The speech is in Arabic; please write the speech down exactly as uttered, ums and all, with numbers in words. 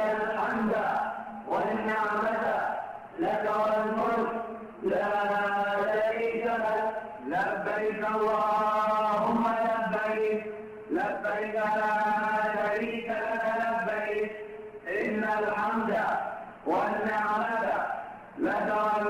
الحمد والنعمة لك والملك لا شريك لك لبيك اللهم لبيك لبيك لا شريك لك لبيك إن الحمد والنعمة لك والملك